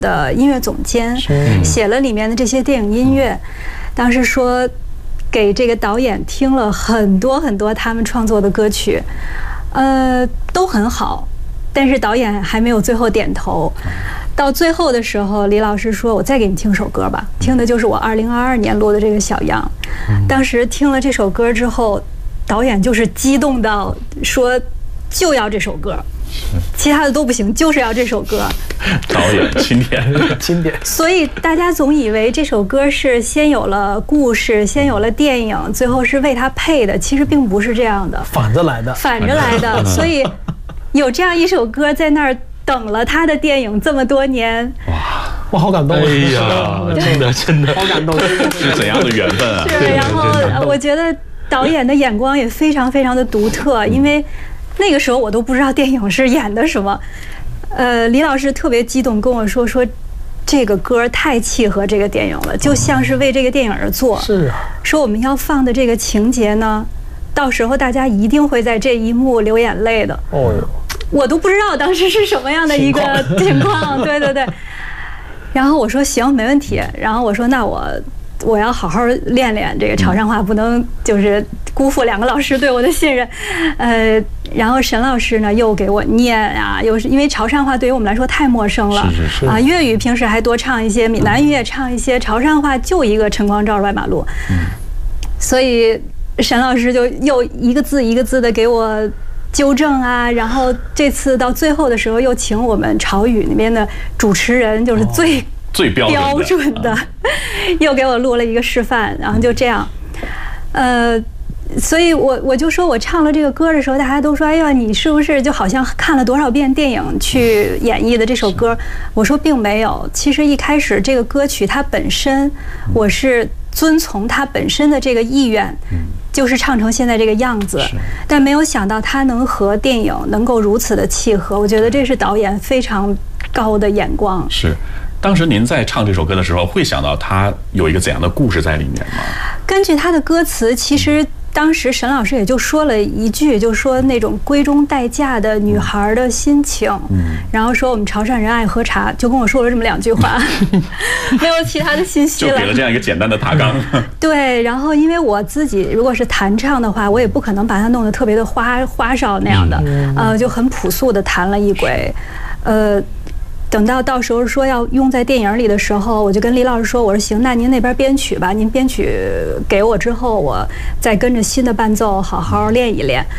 的音乐总监，写了里面的这些电影音乐。当时说给这个导演听了很多很多他们创作的歌曲，都很好，但是导演还没有最后点头。到最后的时候，李老师说：“我再给你听首歌吧。”听的就是我2022年录的这个小样。当时听了这首歌之后，导演就是激动到说：“就要这首歌。”其他的都不行，就是要这首歌。 导演钦点， 钦点。 所以大家总以为这首歌是先有了故事，先有了电影，最后是为它配的。其实并不是这样的， 反着来的， 反着来的。所以有这样一首歌在那儿等了他的电影这么多年。 哇，好感动！ 哎呀，真的好感动， 是怎样的缘分啊？ 是，然后我觉得导演的眼光也非常非常的独特，因为那个时候我都不知道电影是演的什么。李老师特别激动跟我说这个歌太契合这个电影了，就像是为这个电影而做。 是啊， 说我们要放的这个情节呢，到时候大家一定会在这一幕流眼泪的。哦哟，我都不知道当时是什么样的一个情况。对对对。然后我说行，没问题。然后我说那我要好好练练这个潮汕话，不能就是辜负2个老师对我的信任。然后沈老师呢又给我念啊，又是因为潮汕话对于我们来说太陌生了，是啊，粤语平时还多唱一些，闽南语也唱一些，潮汕话就一个晨光照着外马路。所以沈老师就又一个字一个字的给我纠正啊，然后这次到最后的时候又请我们潮语那边的主持人，就是最标准的，又给我录了一个示范，然后就这样，所以我就说我唱了这个歌的时候，大家都说：“哎呀，你是不是就好像看了多少遍电影去演绎的这首歌？”我说并没有，其实一开始这个歌曲它本身，我是遵从它本身的这个意愿。就是唱成现在这个样子，但没有想到它能和电影能够如此的契合，我觉得这是导演非常高的眼光。 是，当时您在唱这首歌的时候，会想到它有一个怎样的故事在里面吗？ 根据它的歌词，其实当时沈老师也就说了一句，就说那种闺中待嫁的女孩的心情，然后说我们潮汕人爱喝茶，就跟我说了这么2句话，没有其他的信息了， 就给了这样一个简单的大纲。 对，然后因为我自己如果是弹唱的话，我也不可能把它弄得特别的花哨那样的，就很朴素的弹了一轨，等到时候说要用在电影里的时候，我就跟李老师说，我说行，那您那边编曲吧，您编曲给我之后，我再跟着新的伴奏好好练一练。